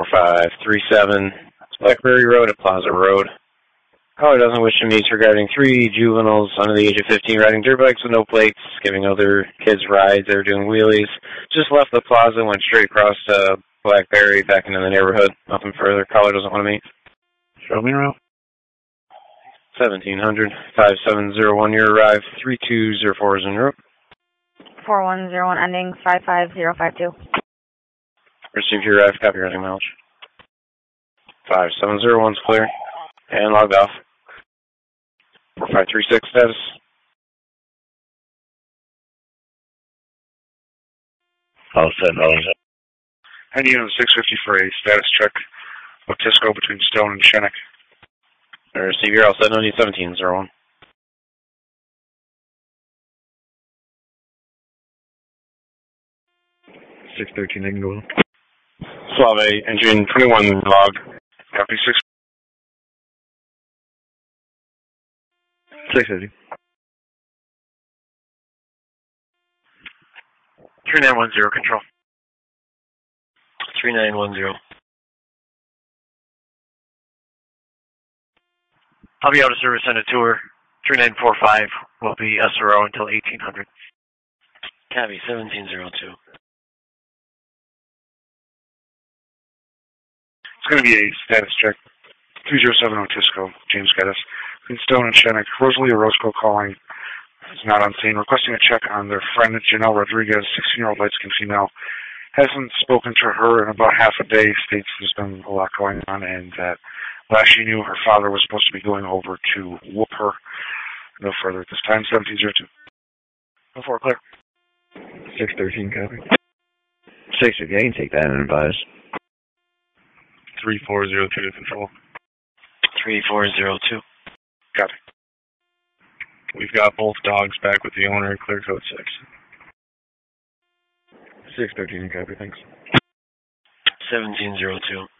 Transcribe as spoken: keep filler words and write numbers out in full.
five three seven, Blackberry Road at Plaza Road. Caller doesn't wish to meet regarding three juveniles under the age of fifteen riding dirt bikes with no plates, giving other kids rides. They were doing wheelies. Just left the plaza, went straight across to Blackberry, back into the neighborhood. Nothing further. Caller doesn't want to meet. Show me around. seventeen hundred, five seven zero one, your arrive. three two zero four is en route. four one zero one ending five five zero five two. Received your arrive. Copy routing mileage. five seven zero one's clear. And logged off. four five three six status. All set, all set. And unit six fifty for a status check of Tisco between Stone and Shennick. I receive your all set, no need seventeen zero one. six thirteen, I can go. Suave, engine twenty-one log. Copy six. six fifty. three nine one zero, control. three nine one zero. I'll be out of service on a tour. three nine four five will be S R O until eighteen hundred. Copy, seventeen zero two. It's going to be a status check. three zero seven zero Tisco, James Geddes. Between Stone and Shennick. Rosalie Orozco calling. Is not on scene. Requesting a check on their friend Janelle Rodriguez, sixteen-year-old light-skinned female. Hasn't spoken to her in about half a day. States there's been a lot going on, and that last she knew, her father was supposed to be going over to whoop her. No further at this time. seventeen zero two. Go for it, clear. six thirteen, copy. six fifty, I can take that and advise. three four zero two to control. three four zero two. Copy. We've got both dogs back with the owner, clear code six. six thirteen, copy, thanks. seventeen zero two.